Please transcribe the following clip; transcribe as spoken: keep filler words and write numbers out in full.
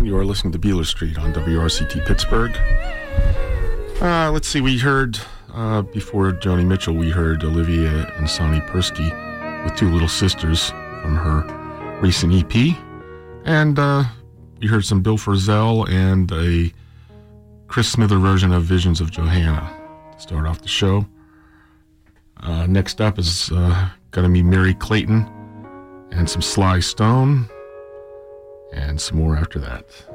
afternoon. You are listening to Beeler Street on W R C T Pittsburgh. Uh, let's see, we heard, uh, before Joni Mitchell, we heard Olivia and Sonny Persky with Two Little Sisters from her recent E P. And uh, we heard some Bill Frisell and a Chris Smither version of Visions of Johanna to start off the show. Uh, next up is uh, going to be Mary Clayton and some Sly Stone, and some more after that.